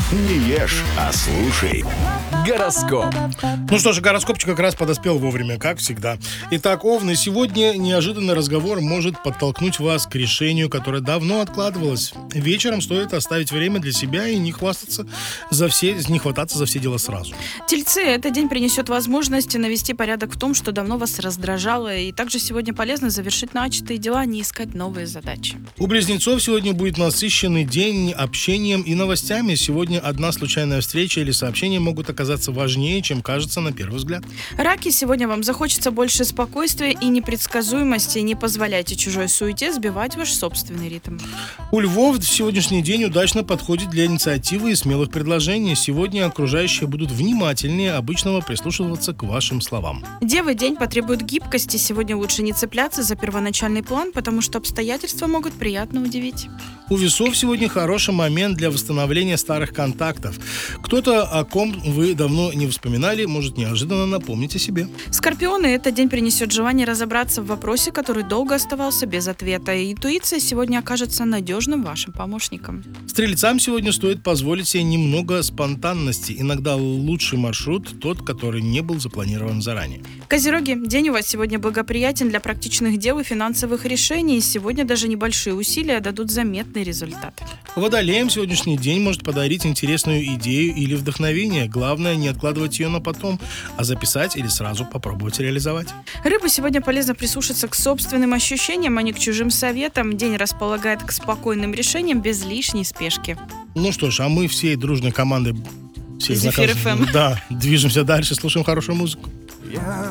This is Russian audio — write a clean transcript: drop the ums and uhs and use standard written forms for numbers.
Не ешь, а слушай. Гороскоп. Ну что ж, гороскопчик как раз подоспел вовремя, как всегда. Итак, Овны, сегодня неожиданный разговор может подтолкнуть вас к решению, которое давно откладывалось. Вечером стоит оставить время для себя и не хвататься не хвататься за все дела сразу. Тельцы, этот день принесет возможность навести порядок в том, что давно вас раздражало, и также сегодня полезно завершить начатые дела, а не искать новые задачи. У Близнецов сегодня будет насыщенный день общением и новостями. Сегодня одна случайная встреча или сообщение могут оказаться важнее, чем кажется на первый взгляд. Раки, сегодня вам захочется больше спокойствия и непредсказуемости. Не позволяйте чужой суете сбивать ваш собственный ритм. У Львов сегодняшний день удачно подходит для инициативы и смелых предложений. Сегодня окружающие будут внимательнее обычного прислушиваться к вашим словам. Девы, день потребует гибкости. Сегодня лучше не цепляться за первоначальный план, потому что обстоятельства могут приятно удивить. У Весов сегодня хороший момент для восстановления старых контактов. Кто-то, о ком вы давно не вспоминали, может неожиданно напомнить о себе. Скорпионы, этот день принесет желание разобраться в вопросе, который долго оставался без ответа. И интуиция сегодня окажется надежным вашим помощником. Стрельцам сегодня стоит позволить себе немного спонтанности. Иногда лучший маршрут тот, который не был запланирован заранее. Козероги, день у вас сегодня благоприятен для практичных дел и финансовых решений. Сегодня даже небольшие усилия дадут заметный результат. Водолеям сегодняшний день может подарить интересную идею или вдохновение. Главное, не откладывать ее на потом, а записать или сразу попробовать реализовать. Рыбы, сегодня полезно прислушаться к собственным ощущениям, а не к чужим советам. День располагает к спокойным решениям без лишней спешки. Ну что ж, а мы всей дружной командой Зефир FM. Да, движемся дальше, слушаем хорошую музыку.